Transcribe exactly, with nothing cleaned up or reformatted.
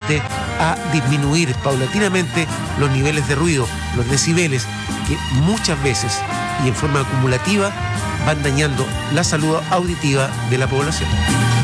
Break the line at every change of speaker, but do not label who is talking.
permite a disminuir paulatinamente los niveles de ruido, los decibeles, que muchas veces y en forma acumulativa van dañando la salud auditiva de la población.